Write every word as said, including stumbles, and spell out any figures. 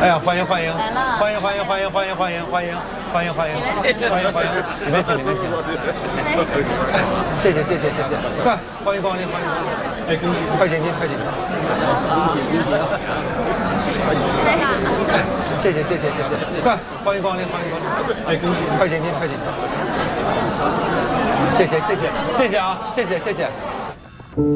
哎呀，欢迎欢迎，欢迎欢迎欢迎欢迎欢迎欢迎欢迎欢迎欢迎欢迎，里面请里面请，谢谢谢谢谢谢，快欢迎光临欢迎光临，哎，快请进快请进，谢谢谢谢谢谢，快欢迎光临欢迎光临，哎，快请进快请进，谢谢谢谢谢谢啊谢谢谢谢。